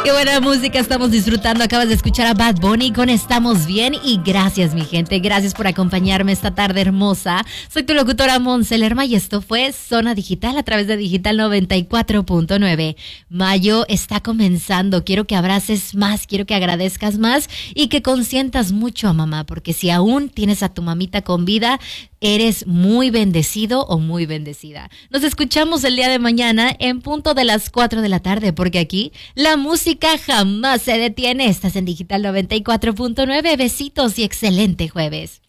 Qué buena música estamos disfrutando. Acabas de escuchar a Bad Bunny con Estamos Bien. Y gracias, mi gente. Gracias por acompañarme esta tarde hermosa. Soy tu locutora Monse Lerma y esto fue Zona Digital a través de Digital 94.9. Mayo está comenzando. Quiero que abraces más, quiero que agradezcas más y que consientas mucho a mamá, porque si aún tienes a tu mamita con vida, eres muy bendecido o muy bendecida. Nos escuchamos el día de mañana en punto de las 4 de la tarde, porque aquí la música jamás se detiene. Estás en Digital 94.9. Besitos y excelente jueves.